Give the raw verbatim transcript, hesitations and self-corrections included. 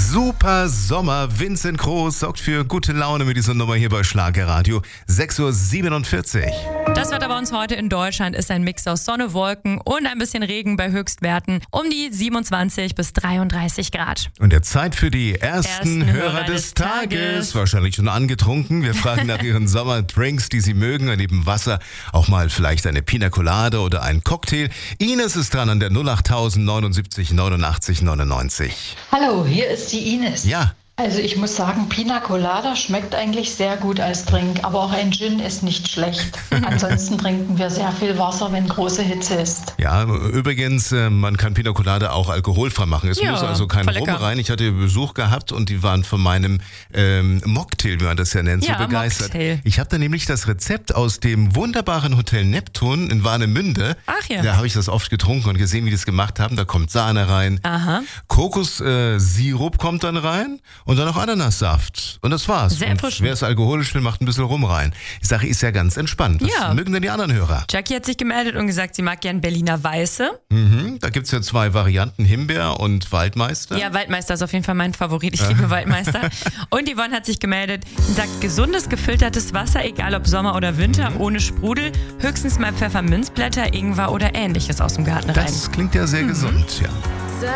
Super Sommer. Vincent Groß sorgt für gute Laune mit dieser Nummer hier bei Schlagerradio. sechs Uhr siebenundvierzig. Das Wetter bei uns heute in Deutschland ist ein Mix aus Sonne, Wolken und ein bisschen Regen bei Höchstwerten um die siebenundzwanzig bis dreiunddreißig Grad. Und der Zeit für die ersten, Ersten Hörer, Hörer des des Tages. Tages. Wahrscheinlich schon angetrunken. Wir fragen nach ihren Sommerdrinks, die sie mögen. Neben Wasser auch mal vielleicht eine Pina Colada oder einen Cocktail. Ines ist dran an der null acht neunundsiebzig neunundachtzig neunundneunzig. Hallo, hier ist die Ines. Ja. Also ich muss sagen, Pina Colada schmeckt eigentlich sehr gut als Drink, aber auch ein Gin ist nicht schlecht. Ansonsten trinken wir sehr viel Wasser, wenn große Hitze ist. Ja, übrigens, äh, man kann Pina Colada auch alkoholfrei machen. Es Ja, muss also kein voll Rum lecker. rein. Ich hatte Besuch gehabt und die waren von meinem ähm, Mocktail, wie man das ja nennt, Ja, so begeistert. Mocktail. Ich habe da nämlich das Rezept aus dem wunderbaren Hotel Neptun in Warnemünde. Ach ja. Da habe ich das oft getrunken und gesehen, wie die das gemacht haben. Da kommt Sahne rein, Aha. Kokossirup kommt dann rein und dann noch Ananassaft. Und das war's. Sehr und erfrischend. wer es alkoholisch will, macht ein bisschen Rum rein. Die Sache ist ja ganz entspannt. Was Ja. mögen denn die anderen Hörer? Jackie hat sich gemeldet und gesagt, sie mag gern Berliner Weiße. Mhm, da gibt's ja zwei Varianten, Himbeer und Waldmeister. Ja, Waldmeister ist auf jeden Fall mein Favorit. Ich liebe Waldmeister. Und Yvonne hat sich gemeldet und sagt, gesundes, gefiltertes Wasser, egal ob Sommer oder Winter, ohne Sprudel, höchstens mal Pfefferminzblätter, Ingwer oder ähnliches aus dem Garten rein. Das klingt ja sehr gesund, ja.